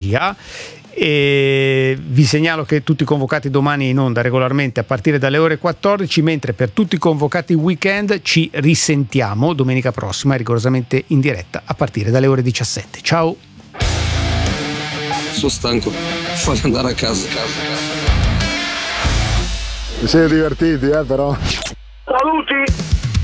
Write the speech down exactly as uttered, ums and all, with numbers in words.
regia. E vi segnalo che tutti i convocati domani in onda regolarmente a partire dalle ore quattordici, mentre per tutti i convocati weekend ci risentiamo domenica prossima rigorosamente in diretta a partire dalle ore diciassette. Ciao. Sono stanco, voglio andare a casa. Vi siete divertiti, eh, però. Saluti!